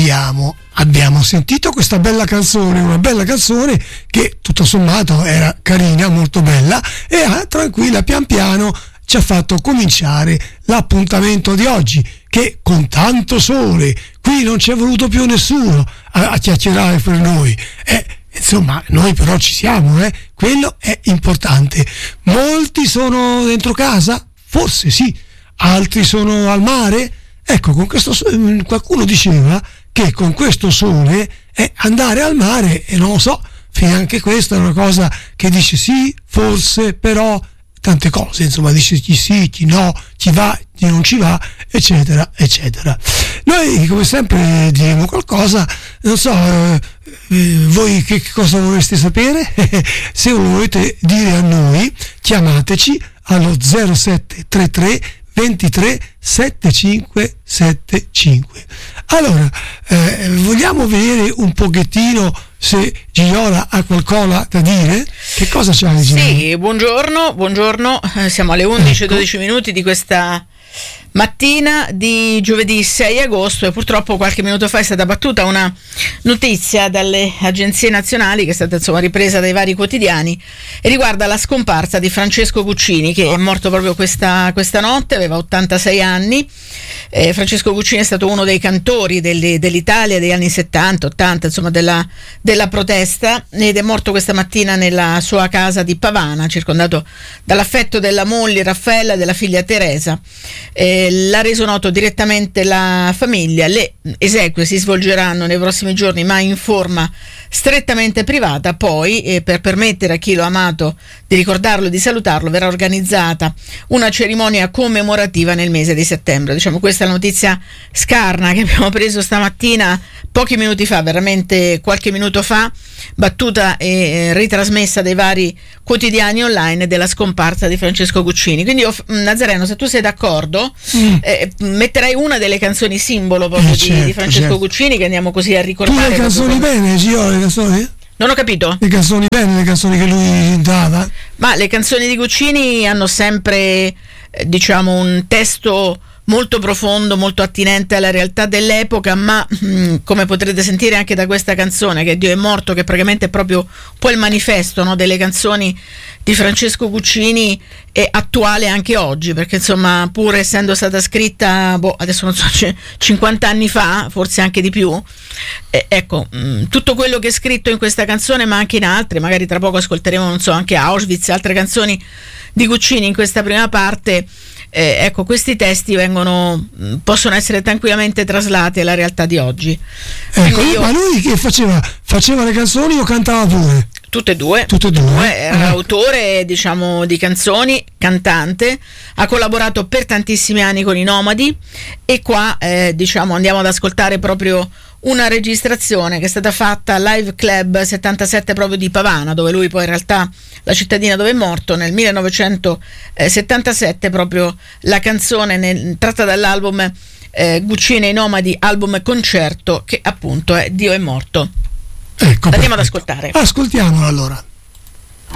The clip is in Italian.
abbiamo sentito questa bella canzone, una bella canzone che tutto sommato era carina, molto bella, e tranquilla, pian piano ci ha fatto cominciare l'appuntamento di oggi, che con tanto sole, qui non ci è voluto più nessuno a chiacchierare per noi. Insomma, noi però ci siamo, quello è importante. Molti sono dentro casa? Forse sì. Altri sono al mare? Ecco, con questo qualcuno diceva che con questo sole andare al mare, e non lo so, anche questa è una cosa che dice sì, forse, però, tante cose, insomma, dice chi sì, chi no, chi va, chi non ci va, eccetera, eccetera. Noi, come sempre, diremo qualcosa, non so, voi che cosa vorreste sapere? Se lo volete dire a noi, chiamateci allo 0733 23 75 75. Allora, vogliamo vedere un pochettino se Gioia ha qualcosa da dire? Che cosa c'hai, Gioia? Sì, buongiorno, siamo alle 11:12 minuti di questa mattina di giovedì 6 agosto e purtroppo qualche minuto fa è stata battuta una notizia dalle agenzie nazionali, che è stata insomma ripresa dai vari quotidiani, e riguarda la scomparsa di Francesco Guccini, che è morto proprio questa notte, aveva 86 anni. Francesco Guccini è stato uno dei cantori dell'Italia degli anni 70-80, insomma della protesta, ed è morto questa mattina nella sua casa di Pavana, circondato dall'affetto della moglie Raffaella e della figlia Teresa. L'ha reso noto direttamente la famiglia. Le esequie si svolgeranno nei prossimi giorni, ma in forma strettamente privata. Poi, per permettere a chi lo ha amato di ricordarlo e di salutarlo, verrà organizzata una cerimonia commemorativa nel mese di settembre. Diciamo, questa è la notizia scarna che abbiamo preso stamattina, pochi minuti fa, veramente qualche minuto fa, battuta e ritrasmessa dai vari quotidiani online, della scomparsa di Francesco Guccini. Quindi io, Nazareno, se tu sei d'accordo, metterei una delle canzoni simbolo proprio di Francesco Guccini, che andiamo così a ricordare. Tu le canzoni bene, Gio, le canzoni? Non ho capito. Le canzoni bene, le canzoni che lui dava? Ma le canzoni di Guccini hanno sempre, diciamo, un testo molto profondo, molto attinente alla realtà dell'epoca, ma come potrete sentire anche da questa canzone, che Dio è morto, che praticamente è proprio un po' il manifesto, no, delle canzoni di Francesco Guccini, è attuale anche oggi, perché insomma, pur essendo stata scritta adesso non so, 50 anni fa, forse anche di più, ecco, tutto quello che è scritto in questa canzone, ma anche in altre, magari tra poco ascolteremo, non so, anche Auschwitz, altre canzoni di Guccini in questa prima parte. Ecco, questi testi possono essere tranquillamente traslati alla realtà di oggi. Ecco, ma lui che faceva le canzoni o cantava pure? Tutte e due. Era autore, diciamo, di canzoni, cantante, ha collaborato per tantissimi anni con i Nomadi, e qua diciamo andiamo ad ascoltare proprio una registrazione che è stata fatta al Live Club 77 proprio di Pavana, dove lui poi in realtà, la cittadina dove è morto, nel 1977, proprio la canzone tratta dall'album Guccini e i Nomadi, album concerto, che appunto è Dio è morto. Ecco, andiamo ad ascoltare. Ascoltiamolo allora.